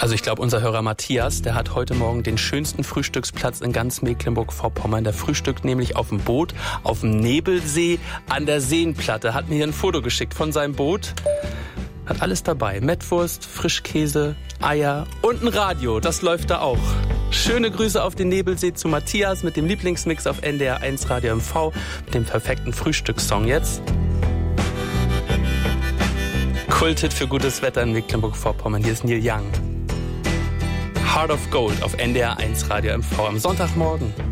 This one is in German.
Also ich glaube, unser Hörer Matthias, der hat heute Morgen den schönsten Frühstücksplatz in ganz Mecklenburg-Vorpommern. Der frühstückt nämlich auf dem Boot, auf dem Nebelsee an der Seenplatte. Hat mir hier ein Foto geschickt von seinem Boot. Hat alles dabei. Mettwurst, Frischkäse, Eier und ein Radio. Das läuft da auch. Schöne Grüße auf den Nebelsee zu Matthias mit dem Lieblingsmix auf NDR 1 Radio MV mit dem perfekten Frühstückssong jetzt. Kulthit für gutes Wetter in Mecklenburg-Vorpommern. Hier ist Neil Young. Heart of Gold auf NDR 1 Radio MV am Sonntagmorgen.